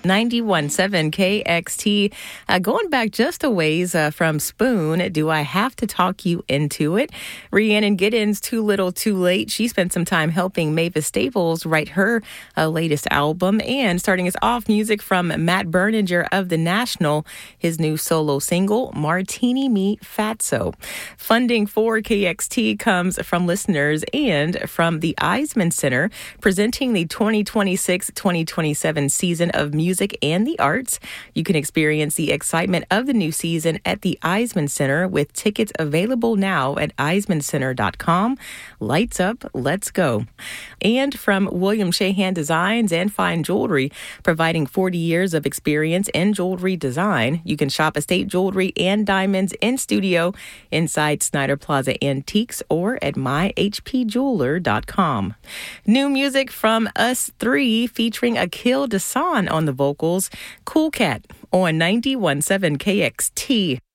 91.7 KXT. Going back just a ways from Spoon, Do I Have to Talk You Into It? Rhiannon Giddens, Too Little Too Late. She spent some time helping Mavis Staples write her latest album. And starting us off, music from Matt Berninger of The National, his new solo single, Martini Me Fatso. Funding for KXT comes from listeners and from the Eisman Center, presenting the 2026-2027 season of Music and the Arts. You can experience the excitement of the new season at the Eisman Center with tickets available now at eismancenter.com. Lights up, let's go. And from William Shahan Designs and Fine Jewelry, providing 40 years of experience in jewelry design. You can shop estate jewelry and diamonds in studio inside Snyder Plaza Antiques or at myhpjeweler.com. New music from Us 3 featuring Akil Dasan on the vocals, Cool Cat on 91.7 KXT.